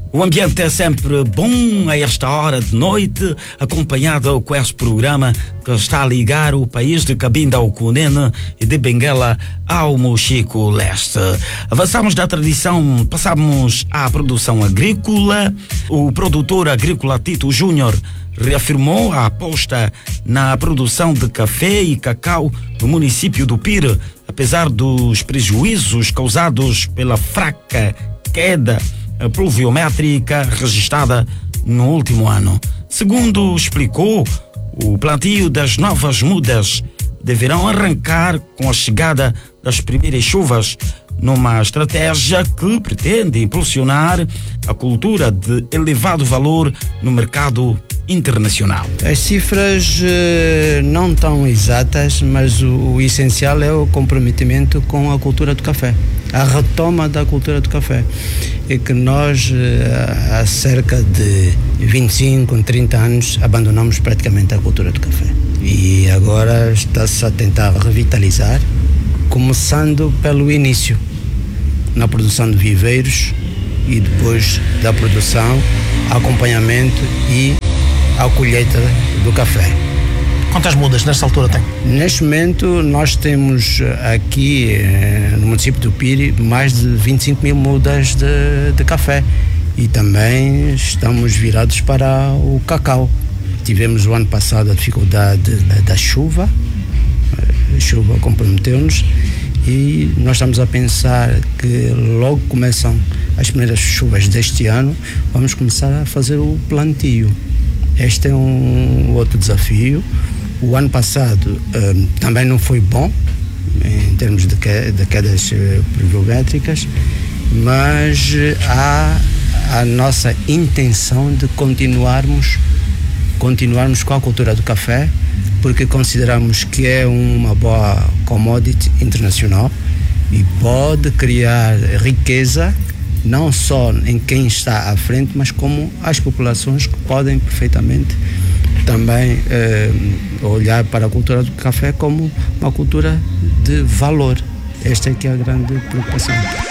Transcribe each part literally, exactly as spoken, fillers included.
O ambiente é sempre bom a esta hora de noite, acompanhado com este programa que está a ligar o país de Cabinda ao Cunene e de Benguela ao Mochico Leste. Avançamos da tradição, passamos à produção agrícola. O produtor agrícola Tito Júnior reafirmou a aposta na produção de café e cacau no município do Pire, apesar dos prejuízos causados pela fraca queda pluviométrica registrada no último ano. Segundo explicou, o plantio das novas mudas deverão arrancar com a chegada das primeiras chuvas, numa estratégia que pretende impulsionar a cultura de elevado valor no mercado internacional. As cifras eh, não tão exatas, mas o, o essencial é o comprometimento com a cultura do café, a retoma da cultura do café. É que nós, eh, há cerca de vinte e cinco, trinta anos, abandonamos praticamente a cultura do café. E agora está-se a tentar revitalizar, começando pelo início, na produção de viveiros e depois da produção, acompanhamento e a colheita do café. Quantas mudas nesta altura tem? Neste momento nós temos aqui no município do Pire mais de vinte e cinco mil mudas de, de café e também estamos virados para o cacau. Tivemos o ano passado a dificuldade da, da chuva, a chuva comprometeu-nos e nós estamos a pensar que logo começam as primeiras chuvas deste ano, vamos começar a fazer o plantio. Este é um outro desafio. O ano passado um, também não foi bom em termos de, que, de quedas uh, pluviométricas, mas há a nossa intenção de continuarmos continuarmos com a cultura do café, porque consideramos que é uma boa commodity internacional e pode criar riqueza não só em quem está à frente, mas como as populações que podem perfeitamente também eh, olhar para a cultura do café como uma cultura de valor. Esta é que é a grande preocupação.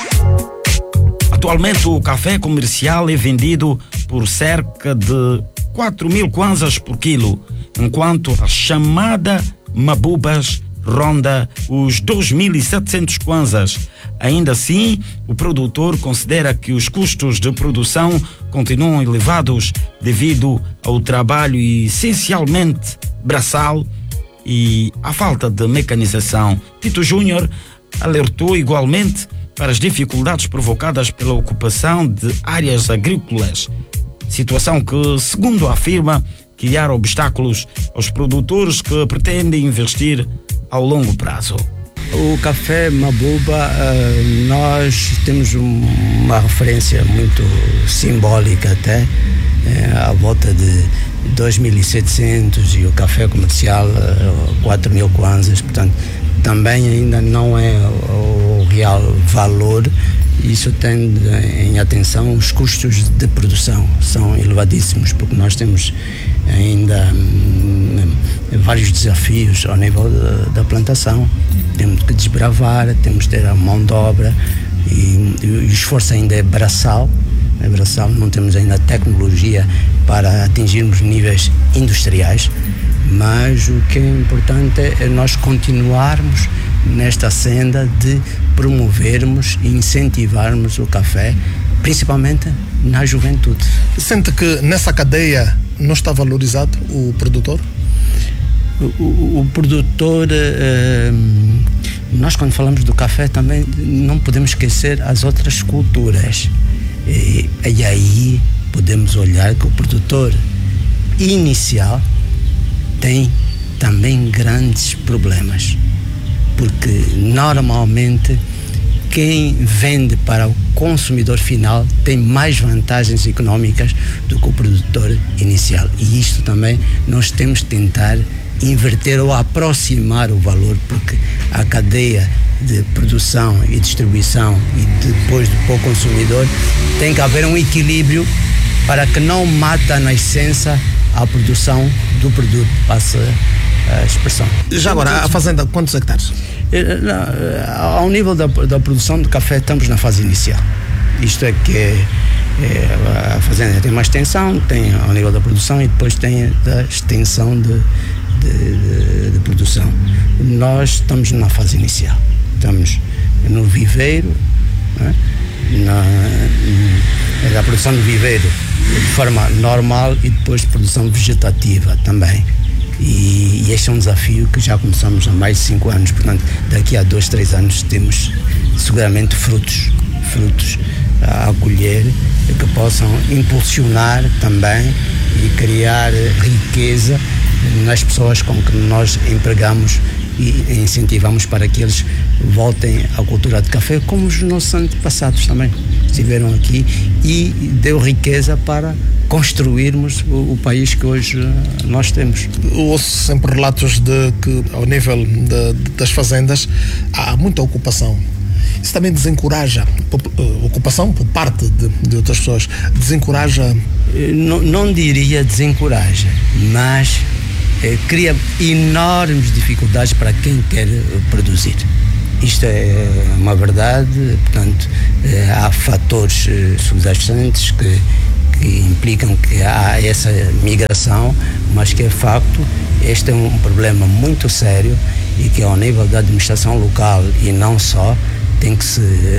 Atualmente o café comercial é vendido por cerca de quatro mil kwanzas por quilo, enquanto a chamada mabubas ronda os dois mil e setecentos kwanzas. Ainda assim, o produtor considera que os custos de produção continuam elevados devido ao trabalho essencialmente braçal e à falta de mecanização. Tito Júnior alertou igualmente para as dificuldades provocadas pela ocupação de áreas agrícolas, situação que, segundo afirma, criar obstáculos aos produtores que pretendem investir ao longo prazo. O café Mabuba, nós temos uma referência muito simbólica até, à volta de dois mil e setecentos, e o café comercial quatro mil kwanzas, portanto também ainda não é o real valor. Isso tendo em atenção os custos de produção, são elevadíssimos, porque nós temos ainda hum, vários desafios ao nível da, da plantação. Temos que desbravar, temos que ter a mão de obra e, e o esforço ainda é braçal, é braçal, não temos ainda tecnologia para atingirmos níveis industriais, mas o que é importante é nós continuarmos nesta senda de promovermos e incentivarmos o café, principalmente na juventude. Sente que nessa cadeia não está valorizado o produtor? O, o, o produtor, eh, nós quando falamos do café também não podemos esquecer as outras culturas. E, e aí podemos olhar que o produtor inicial tem também grandes problemas, porque normalmente quem vende para o consumidor final tem mais vantagens económicas do que o produtor inicial, e isto também nós temos que tentar inverter ou aproximar o valor, porque a cadeia de produção e distribuição e depois do para o consumidor tem que haver um equilíbrio para que não mata na essência a produção do produto, passa a expressão. Já agora, a fazenda, quantos hectares? Ao nível da, da produção de café, estamos na fase inicial. Isto é que É, a fazenda tem uma extensão, tem ao nível da produção e depois tem a extensão de, de, de, de produção. Nós estamos na fase inicial, estamos no viveiro, né? na, na produção de viveiro de forma normal e depois de produção vegetativa também. E, e este é um desafio que já começamos há mais de cinco anos, portanto daqui a dois, três anos temos seguramente frutos, frutos a colher que possam impulsionar também e criar riqueza nas pessoas com que nós empregamos e incentivamos para que eles voltem à cultura de café, como os nossos antepassados também estiveram aqui, e deu riqueza para construirmos o, o país que hoje nós temos. Eu ouço sempre relatos de que ao nível de, das fazendas há muita ocupação. Isso também desencoraja uh, ocupação por parte de, de outras pessoas, desencoraja? Não, não diria desencoraja, mas eh, cria enormes dificuldades para quem quer produzir. Isto é uma verdade, portanto, eh, há fatores eh, subjacentes que, que implicam que há essa migração, mas que é facto, este é um problema muito sério e que ao nível da administração local e não só, tem que se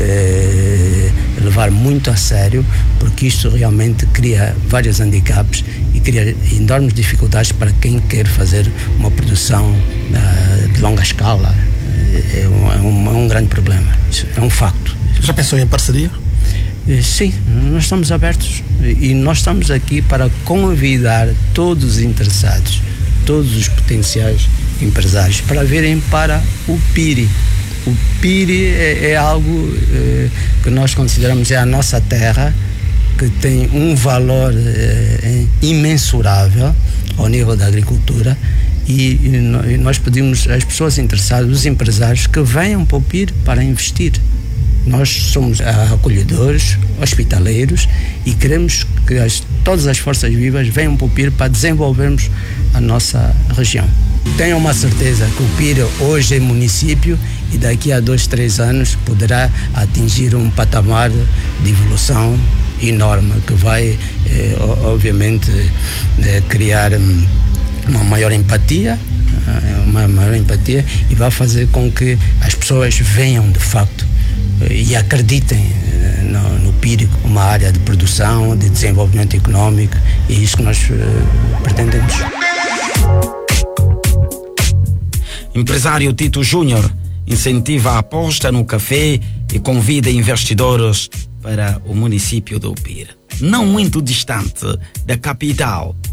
eh, levar muito a sério, porque isto realmente cria vários handicaps e cria enormes dificuldades para quem quer fazer uma produção uh, de longa escala. É um, é, um, é um grande problema, isso é um facto. Já pensou em parceria? Sim, nós estamos abertos e nós estamos aqui para convidar todos os interessados, todos os potenciais empresários para virem para o Piri. O Piri é, é algo é, que nós consideramos é a nossa terra, que tem um valor é, imensurável ao nível da agricultura, e, e nós pedimos às pessoas interessadas, os empresários, que venham para o Piri para investir. Nós somos acolhedores, hospitaleiros e queremos que as, todas as forças vivas venham para o Piri para desenvolvermos a nossa região. Tenham uma certeza que o Piri hoje é município e daqui a dois, três anos poderá atingir um patamar de evolução enorme que vai, eh, obviamente, eh, criar uma maior empatia, uma maior empatia e vai fazer com que as pessoas venham de facto e acreditem no, no Piri, uma área de produção, de desenvolvimento económico, e é isso que nós uh, pretendemos. Empresário Tito Júnior incentiva a aposta no café e convida investidores para o município do Piri, não muito distante da capital.